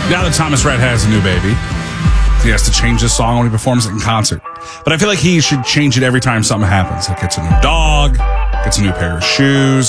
Now that Thomas Rhett has a new baby, he has to change this song when he performs it in concert. But I feel like he should change it every time something happens. Like gets a new dog, gets a new pair of shoes.